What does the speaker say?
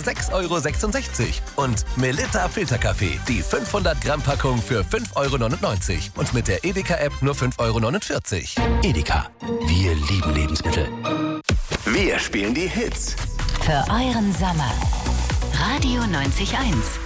6,66 € und Melitta Filterkaffee, die 500 Gramm Packung für 5,99 € und mit der Edeka-App nur 5,49 €. Edeka, wir lieben Lebensmittel. Wir spielen die Hits. Für euren Sommer. Radio 90.1.